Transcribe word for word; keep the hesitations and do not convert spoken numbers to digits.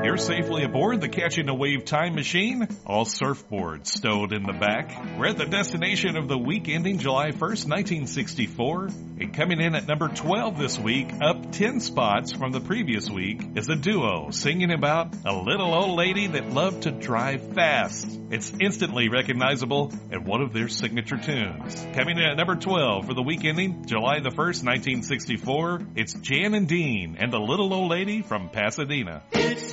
You're safely aboard the Catching a Wave time machine, all surfboards stowed in the back. We're at the destination of the week ending July first, nineteen sixty-four. And coming in at number twelve this week, up ten spots from the previous week, is a duo singing about a little old lady that loved to drive fast. It's instantly recognizable and one of their signature tunes. Coming in at number twelve for the week ending July the first, nineteen sixty-four, it's Jan and Dean and the little old lady from Pasadena. It's